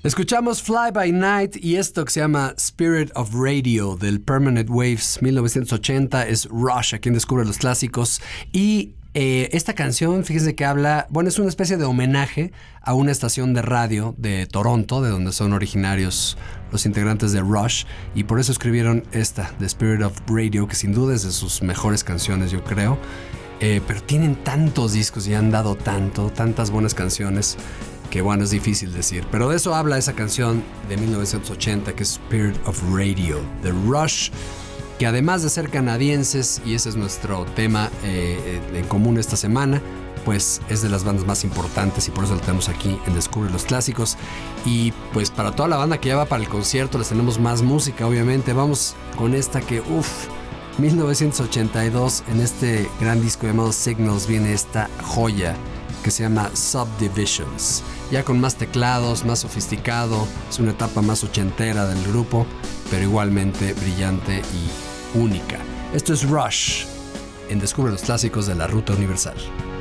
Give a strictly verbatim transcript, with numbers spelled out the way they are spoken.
Escuchamos Fly By Night y esto que se llama Spirit of Radio del Permanent Waves mil novecientos ochenta es Rush, aquí en Descubre los Clásicos. Y eh, esta canción, fíjense que habla, bueno, es una especie de homenaje a una estación de radio de Toronto, de donde son originarios los integrantes de Rush, y por eso escribieron esta, The Spirit of Radio, que sin duda es de sus mejores canciones, yo creo. Eh, pero tienen tantos discos y han dado tanto, tantas buenas canciones, que bueno, es difícil decir. Pero de eso habla esa canción de mil novecientos ochenta, que es Spirit of Radio, de Rush, que además de ser canadienses, y ese es nuestro tema eh, en común esta semana, pues es de las bandas más importantes y por eso lo tenemos aquí en Descubre los Clásicos. Y pues para toda la banda que ya va para el concierto les tenemos más música, obviamente. Vamos con esta que, uff, mil novecientos ochenta y dos, en este gran disco llamado Signals viene esta joya que se llama Subdivisions, ya con más teclados, más sofisticado. Es una etapa más ochentera del grupo, pero igualmente brillante y única. Esto es Rush en Descubre los Clásicos de la Ruta Universal.